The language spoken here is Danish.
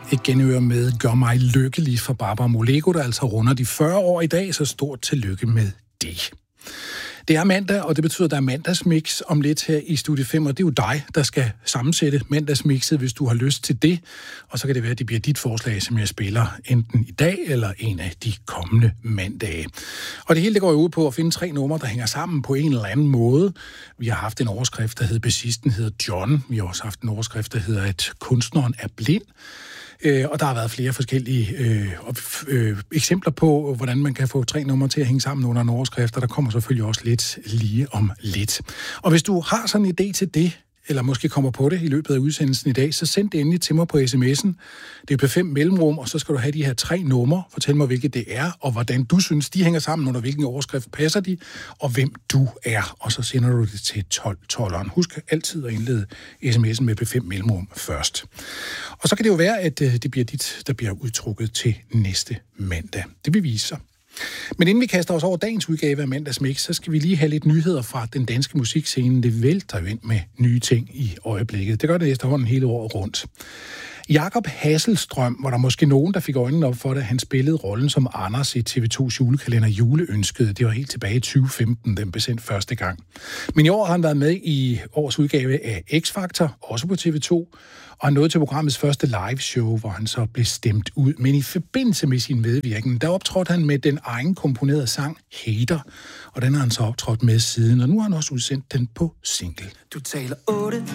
Et genhør med Gør mig lykkelig for Barbara Moleko, der altså runder de 40 år i dag, så stort tillykke med det. Det er mandag, og det betyder, at der er mandagsmix om lidt her i Studie 5, og det er jo dig, der skal sammensætte mandagsmixet, hvis du har lyst til det. Og så kan det være, at det bliver dit forslag, som jeg spiller enten i dag eller en af de kommende mandage. Og det hele det går jo ud på at finde 3 numre, der hænger sammen på en eller anden måde. Vi har haft en overskrift, der hedder Bassisten hedder John. Vi har også haft en overskrift, der hedder, at kunstneren er blind. Og der har været flere forskellige eksempler på, hvordan man kan få 3 numre til at hænge sammen under en overskrift, og der kommer selvfølgelig også lidt lige om lidt. Og hvis du har sådan en idé til det, eller måske kommer på det i løbet af udsendelsen i dag, så send det endelig til mig på sms'en. Det er på 5 mellemrum, og så skal du have de her 3 numre. Fortæl mig, hvilket det er, og hvordan du synes, de hænger sammen, under hvilken overskrift passer de, og hvem du er. Og så sender du det til 1212'eren. Husk altid at indlede sms'en med P5 mellemrum først. Og så kan det jo være, at det bliver dit, der bliver udtrukket til næste mandag. Det vil vise sig. Men inden vi kaster os over dagens udgave af Mandagsmix, så skal vi lige have lidt nyheder fra den danske musikscene. Det vælter jo ind med nye ting i øjeblikket. Det gør det efterhånden hele året rundt. Jakob Hasselstrøm var der måske nogen, der fik øjnene op for det. Han spillede rollen som Anders i TV2's julekalender Juleønsket. Det var helt tilbage i 2015, den blev sendt første gang. Men i år har han været med i årets udgave af X-Factor, også på TV2, og han nåede til programmets første live-show, hvor han så blev stemt ud. Men i forbindelse med sin medvirken, der optrådte han med den egen komponerede sang Hater, og den har han så optrådt med siden, og nu har han også udsendt den på single. Du taler 8,